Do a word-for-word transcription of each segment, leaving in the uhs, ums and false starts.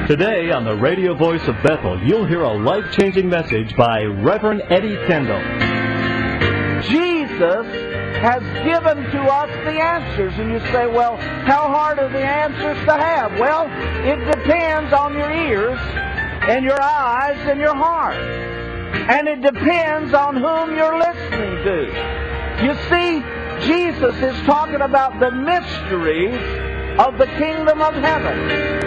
Today on the radio voice of Bethel, you'll hear a life-changing message by Reverend Eddie Kendall. Jesus has given to us the answers. And you say, well, how hard are the answers to have? Well, it depends on your ears and your eyes and your heart. And it depends on whom you're listening to. You see, Jesus is talking about the mysteries of the kingdom of heaven.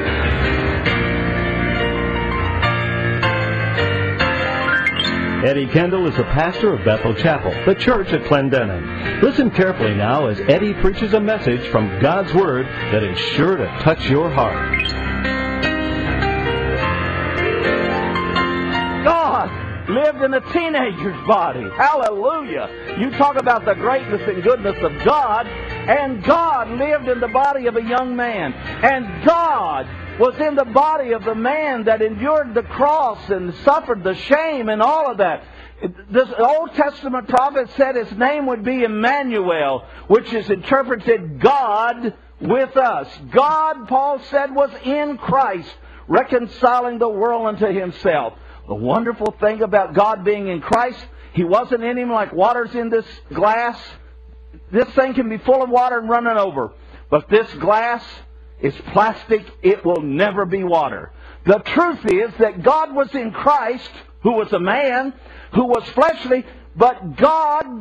Eddie Kendall is the pastor of Bethel Chapel, the church at Clendenin. Listen carefully now as Eddie preaches a message from God's Word that is sure to touch your heart. God lived in a teenager's body. Hallelujah. You talk about the greatness and goodness of God, and God lived in the body of a young man. And God was in the body of the man that endured the cross and suffered the shame and all of that. The Old Testament prophet said his name would be Emmanuel, which is interpreted God with us. God, Paul said, was in Christ, reconciling the world unto himself. The wonderful thing about God being in Christ, he wasn't in him like water's in this glass. This thing can be full of water and running over. But this glass is plastic. It will never be water. The truth is that God was in Christ, who was a man, who was fleshly, but God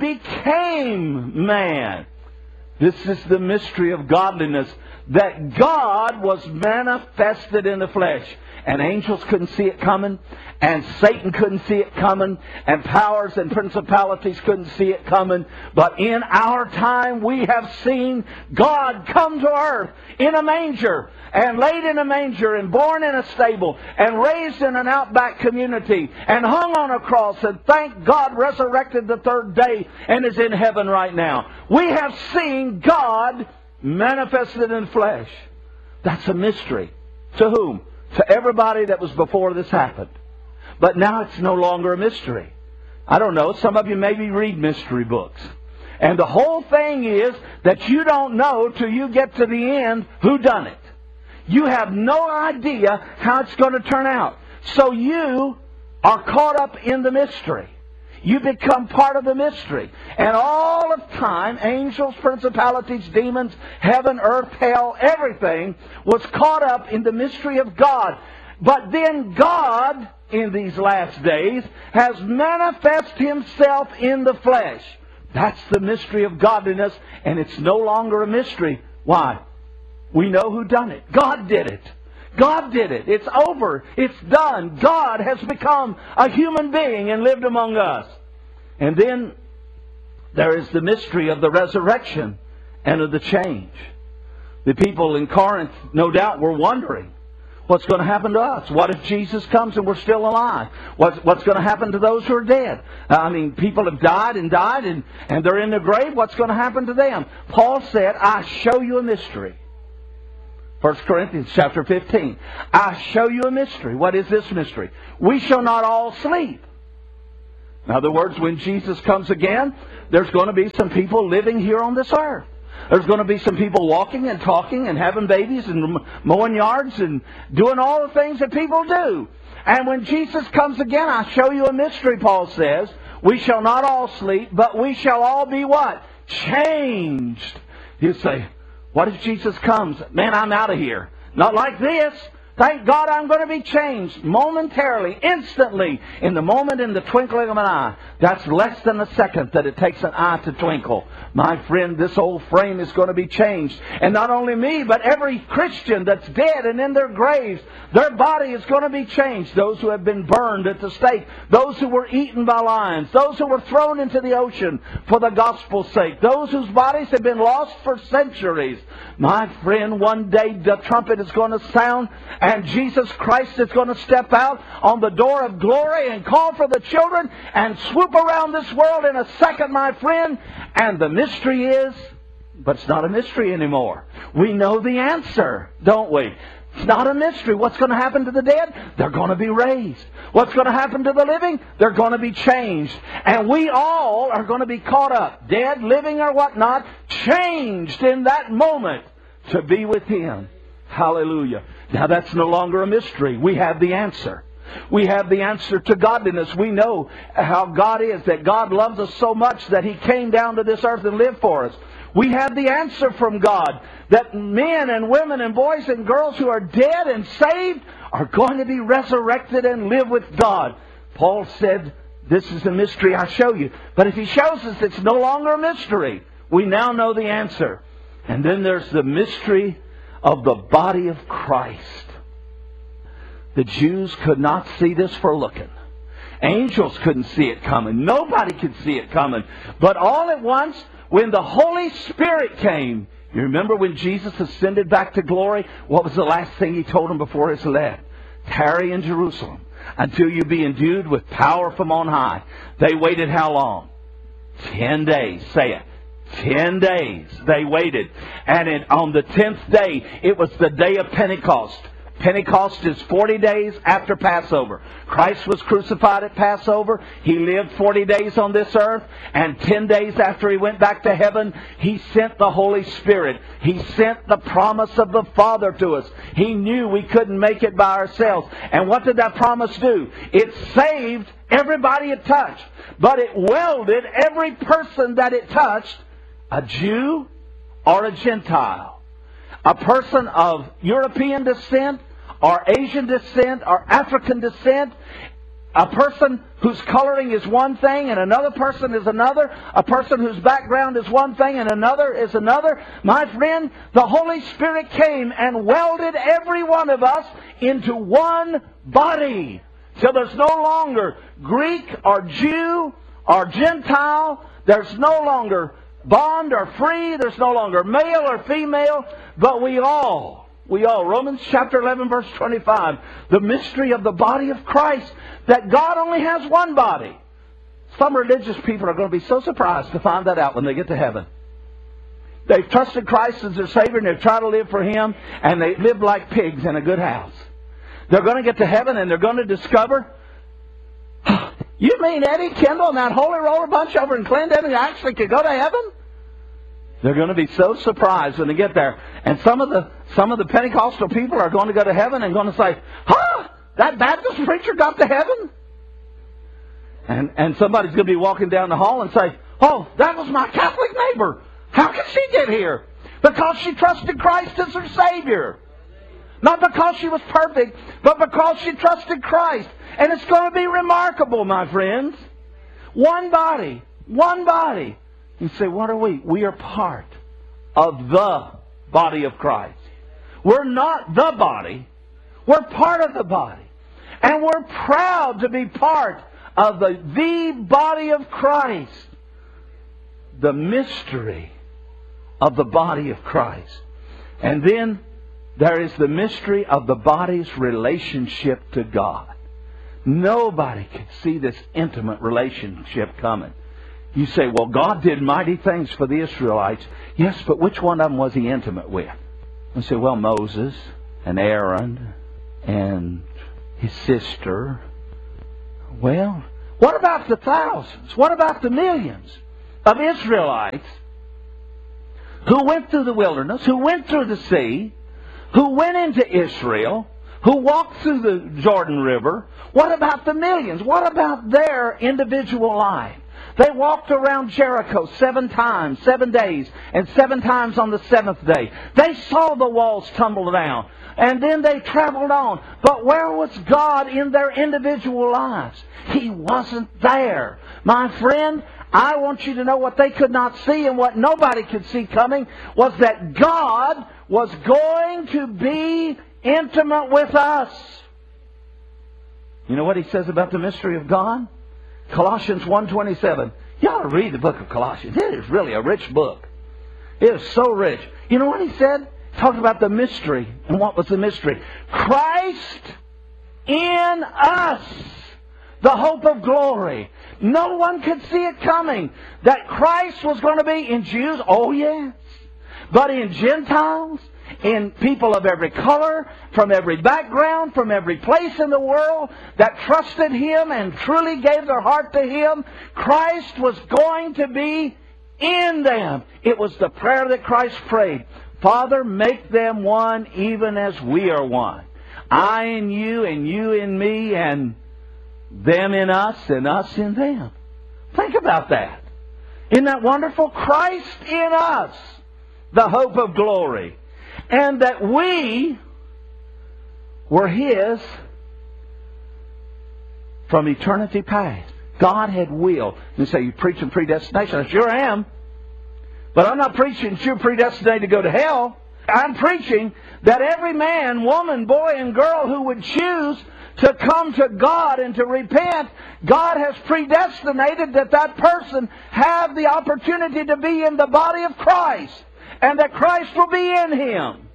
became man. This is the mystery of godliness, that God was manifested in the flesh. And angels couldn't see it coming, and Satan couldn't see it coming, and powers and principalities couldn't see it coming. But in our time we have seen God come to earth in a manger, and laid in a manger, and born in a stable, and raised in an outback community, and hung on a cross, and thank God resurrected the third day, and is in heaven right now. We have seen God manifested in flesh. That's a mystery. To whom? To everybody that was before this happened. But now it's no longer a mystery. I don't know, some of you maybe read mystery books. And the whole thing is that you don't know till you get to the end who done it. You have no idea how it's going to turn out. So you are caught up in the mystery. You become part of the mystery. And all of time, angels, principalities, demons, heaven, earth, hell, everything was caught up in the mystery of God. But then God, in these last days, has manifested himself in the flesh. That's the mystery of godliness, and it's no longer a mystery. Why? We know who done it. God did it. God did it. It's over. It's done. God has become a human being and lived among us. And then there is the mystery of the resurrection and of the change. The people in Corinth, no doubt, were wondering, what's going to happen to us? What if Jesus comes and we're still alive? What's, what's going to happen to those who are dead? I mean, people have died and died and, and they're in the grave. What's going to happen to them? Paul said, I show you a mystery. First Corinthians chapter fifteen. I show you a mystery. What is this mystery? We shall not all sleep. In other words, when Jesus comes again, there's going to be some people living here on this earth. There's going to be some people walking and talking and having babies and mowing yards and doing all the things that people do. And when Jesus comes again, I show you a mystery, Paul says. We shall not all sleep, but we shall all be what? Changed. You say, what if Jesus comes? Man, I'm out of here. Not like this. Thank God I'm going to be changed momentarily, instantly, in the moment, in the twinkling of an eye. That's less than a second that it takes an eye to twinkle. My friend, this old frame is going to be changed. And not only me, but every Christian that's dead and in their graves, their body is going to be changed. Those who have been burned at the stake, those who were eaten by lions, those who were thrown into the ocean for the gospel's sake, those whose bodies have been lost for centuries. My friend, one day the trumpet is going to sound, and Jesus Christ is going to step out on the door of glory and call for the children and swoop around this world in a second, my friend. And the mystery is, but it's not a mystery anymore. We know the answer, don't we? It's not a mystery. What's going to happen to the dead? They're going to be raised. What's going to happen to the living? They're going to be changed. And we all are going to be caught up, dead, living, or whatnot, changed in that moment to be with Him. Hallelujah. Now that's no longer a mystery. We have the answer. We have the answer to godliness. We know how God is, that God loves us so much that He came down to this earth and lived for us. We have the answer from God that men and women and boys and girls who are dead and saved are going to be resurrected and live with God. Paul said, this is a mystery I show you. But if He shows us it's no longer a mystery, we now know the answer. And then there's the mystery of the body of Christ. The Jews could not see this for looking. Angels couldn't see it coming. Nobody could see it coming. But all at once, when the Holy Spirit came, you remember when Jesus ascended back to glory? What was the last thing He told them before His left? Tarry in Jerusalem until you be endued with power from on high. They waited how long? Ten days. Say it. Ten days they waited. And it, on the tenth day, it was the day of Pentecost. Pentecost is forty days after Passover. Christ was crucified at Passover. He lived forty days on this earth. And ten days after He went back to heaven, He sent the Holy Spirit. He sent the promise of the Father to us. He knew we couldn't make it by ourselves. And what did that promise do? It saved everybody it touched. But it welded every person that it touched, a Jew or a Gentile, a person of European descent or Asian descent or African descent, a person whose coloring is one thing and another person is another, a person whose background is one thing and another is another. My friend, the Holy Spirit came and welded every one of us into one body. So there's no longer Greek or Jew or Gentile. There's no longer bond or free. There's no longer male or female. But we all, we all, Romans chapter eleven verse twenty-five, the mystery of the body of Christ, that God only has one body. Some religious people are going to be so surprised to find that out when they get to heaven. They've trusted Christ as their Savior and they've tried to live for Him, and they live like pigs in a good house. They're going to get to heaven and they're going to discover, you mean Eddie Kendall and that Holy Roller bunch over in Clendenin actually could go to heaven? They're going to be so surprised when they get there. And some of the some of the Pentecostal people are going to go to heaven and going to say, huh? That Baptist preacher got to heaven? And and somebody's going to be walking down the hall and say, oh, that was my Catholic neighbor. How could she get here? Because she trusted Christ as her Savior. Not because she was perfect, but because she trusted Christ. And it's going to be remarkable, my friends. One body. One body. You say, what are we? We are part of the body of Christ. We're not the body. We're part of the body. And we're proud to be part of the, the body of Christ. The mystery of the body of Christ. And then there is the mystery of the body's relationship to God. Nobody could see this intimate relationship coming. You say, well, God did mighty things for the Israelites. Yes, but which one of them was He intimate with? You say, well, Moses and Aaron and his sister. Well, what about the thousands? What about the millions of Israelites who went through the wilderness, who went through the sea, who went into Israel, who walked through the Jordan River? What about the millions? What about their individual life? They walked around Jericho seven times, seven days, and seven times on the seventh day. They saw the walls tumble down, and then they traveled on. But where was God in their individual lives? He wasn't there. My friend, I want you to know what they could not see and what nobody could see coming was that God was going to be intimate with us. You know what He says about the mystery of God? Colossians one twenty-seven. You ought to read the book of Colossians. It is really a rich book. It is so rich. You know what he said? He talked about the mystery. And what was the mystery? Christ in us, the hope of glory. No one could see it coming. That Christ was going to be in Jews. Oh, yes. But in Gentiles, in people of every color, from every background, from every place in the world that trusted Him and truly gave their heart to Him, Christ was going to be in them. It was the prayer that Christ prayed. Father, make them one even as we are one. I in you and you in me and them in us and us in them. Think about that. Isn't that wonderful? Christ in us, the hope of glory. And that we were His from eternity past. God had willed. You say, you're preaching predestination. I sure am. But I'm not preaching you're predestinated to go to hell. I'm preaching that every man, woman, boy, and girl who would choose to come to God and to repent, God has predestinated that that person have the opportunity to be in the body of Christ, and that Christ will be in him.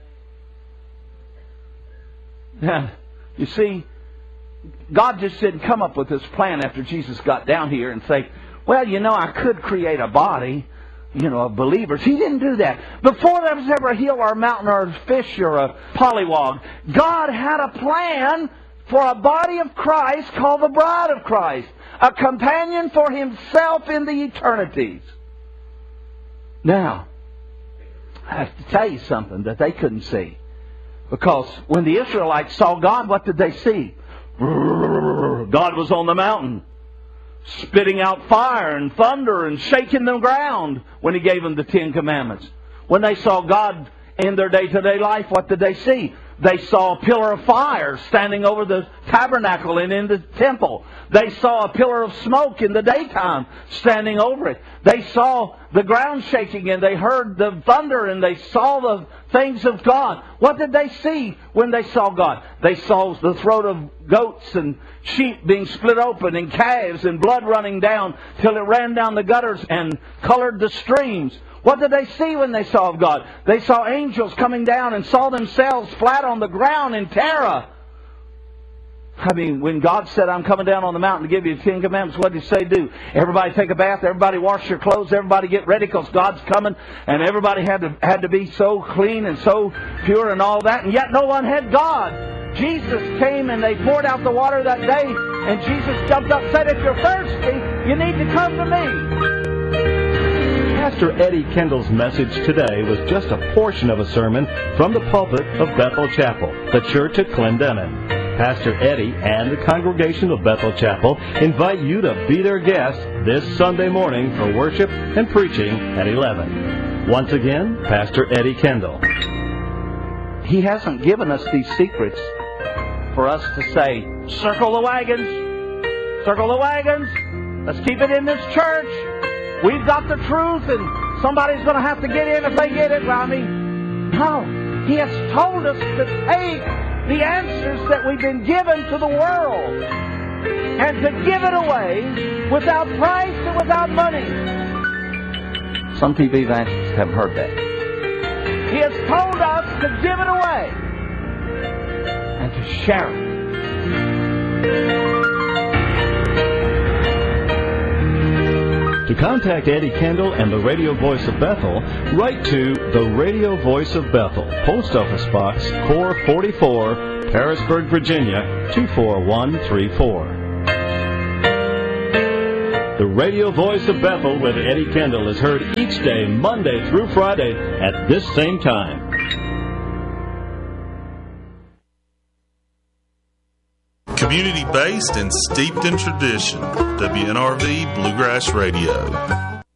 Now, you see, God just didn't come up with this plan after Jesus got down here and say, well, you know, I could create a body, you know, of believers. He didn't do that. Before there was ever a hill or a mountain or a fish or a pollywog, God had a plan for a body of Christ called the bride of Christ, a companion for Himself in the eternities. Now, I have to tell you something that they couldn't see. Because when the Israelites saw God, what did they see? God was on the mountain, spitting out fire and thunder and shaking the ground when He gave them the Ten Commandments. When they saw God in their day-to-day life, what did they see? They saw a pillar of fire standing over the tabernacle and in the temple. They saw a pillar of smoke in the daytime standing over it. They saw the ground shaking and they heard the thunder and they saw the things of God. What did they see when they saw God? They saw the throat of goats and sheep being split open and calves and blood running down till it ran down the gutters and colored the streams. What did they see when they saw God? They saw angels coming down and saw themselves flat on the ground in terror. I mean, when God said, I'm coming down on the mountain to give you the Ten Commandments, what did He say do? Everybody take a bath, everybody wash your clothes, everybody get ready because God's coming. And everybody had to, had to be so clean and so pure and all that. And yet no one had God. Jesus came and they poured out the water that day. And Jesus jumped up and said, if you're thirsty, you need to come to me. Pastor Eddie Kendall's message today was just a portion of a sermon from the pulpit of Bethel Chapel, the church at Clendenin. Pastor Eddie and the congregation of Bethel Chapel invite you to be their guest this Sunday morning for worship and preaching at eleven. Once again, Pastor Eddie Kendall. He hasn't given us these secrets for us to say, circle the wagons, circle the wagons, let's keep it in this church. We've got the truth, and somebody's going to have to get in if they get it. Well, I mean, no. He has told us to take the answers that we've been given to the world and to give it away without price and without money. Some T V evangelists haven't heard that. He has told us to give it away and to share it. To contact Eddie Kendall and the Radio Voice of Bethel, write to the Radio Voice of Bethel, Post Office Box, Core forty-four, Harrisburg, Virginia, two four one three four. The Radio Voice of Bethel with Eddie Kendall is heard each day, Monday through Friday, at this same time. Community-based and steeped in tradition. W N R V Bluegrass Radio.